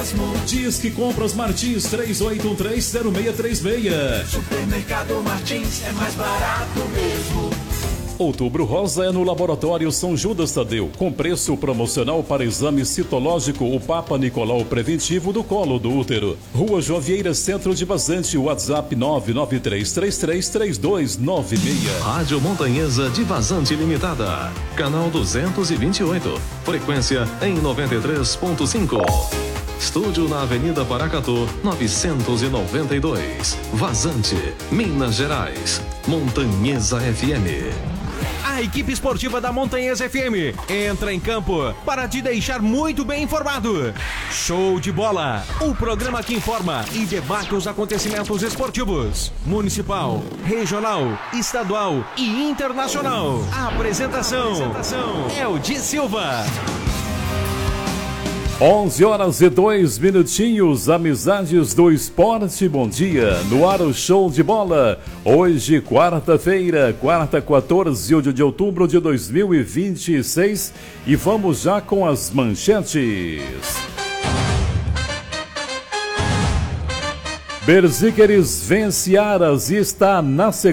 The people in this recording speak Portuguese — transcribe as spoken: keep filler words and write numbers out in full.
mesmo. Diz que Compras Martins três oito um três zero seis três seis. Supermercado Martins é mais barato mesmo. Outubro Rosa é no Laboratório São Judas Tadeu, com preço promocional para exame citológico o Papa Nicolau Preventivo do Colo do Útero. Rua João Vieira, Centro de Vazante, WhatsApp nove nove três três três três dois nove seis. Rádio Montanhesa de Vazante Limitada, canal duzentos e vinte e oito, frequência em noventa e três ponto cinco. Estúdio na Avenida Paracatu, novecentos e noventa e dois, Vazante, Minas Gerais. Montanhesa F M. A equipe esportiva da Montanhesa F M entra em campo para te deixar muito bem informado. Show de Bola, o programa que informa e debate os acontecimentos esportivos, municipal, regional, estadual e internacional. A apresentação, apresentação é o Di Silva. onze horas e dois minutinhos, amizades do esporte, bom dia, no ar o Show de Bola, hoje quarta-feira, quarta, quatorze de outubro de dois mil e vinte e seis, e vamos já com as manchetes. Berziqueres vence Aras e está na sequência.